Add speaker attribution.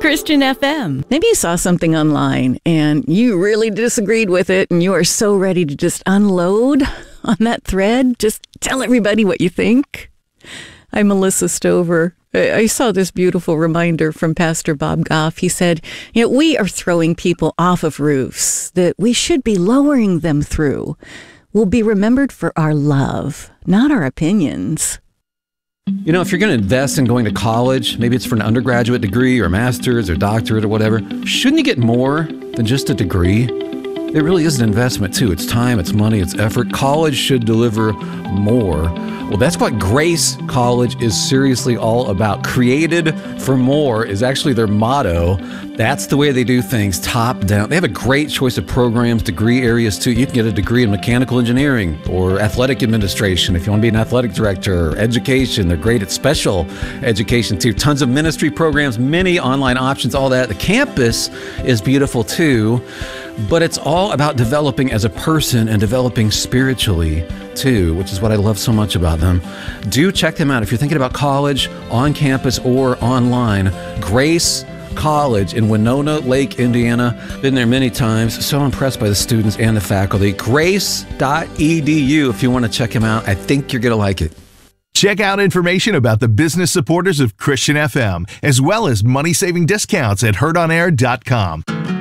Speaker 1: Christian FM. Maybe you saw something online and you really disagreed with it and you are so ready to just unload on that thread. Just tell everybody what you think. I'm Melissa Stover. I saw this beautiful reminder from Pastor Bob Goff. He said, we are throwing people off of roofs that we should be lowering them through. We'll be remembered for our love, not our opinions.
Speaker 2: If you're going to invest in going to college, maybe it's for an undergraduate degree or master's or doctorate or whatever, shouldn't you get more than just a degree? It really is an investment too. It's time, it's money, it's effort. College should deliver more. Well, that's what Grace College is seriously all about. Created for more is actually their motto. That's the way they do things, top down. They have a great choice of programs, degree areas too. You can get a degree in mechanical engineering or athletic administration if you want to be an athletic director, or education. They're great at special education too. Tons of ministry programs, many online options, all that. The campus is beautiful too. But it's all about developing as a person and developing spiritually too, which is what I love so much about them. Do check them out if you're thinking about college, on campus or online. Grace College in Winona Lake, Indiana. Been there many times. So impressed by the students and the faculty. Grace.edu if you want to check them out. I think you're going to like it.
Speaker 3: Check out information about the business supporters of Christian FM, as well as money-saving discounts at heardonair.com.